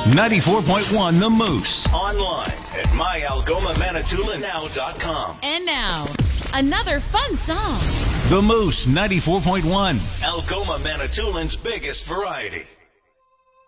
94.1 The Moose. Online at myalgomamanitoulinow.com. And now, another fun song. The Moose 94.1. Algoma Manitoulin's biggest variety.